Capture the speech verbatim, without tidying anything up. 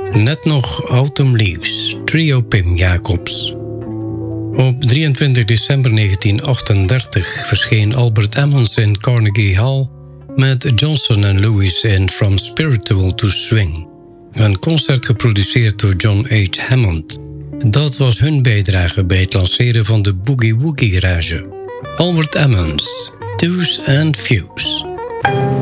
Net nog Autumn Leaves, trio Pim Jacobs. Op drieëntwintig december negentien achtendertig verscheen Albert Ammons in Carnegie Hall met Johnson en Lewis in From Spiritual to Swing. Een concert geproduceerd door John H. Hammond. Dat was hun bijdrage bij het lanceren van de Boogie Woogie Garage. Albert Ammons, Twos and Fews.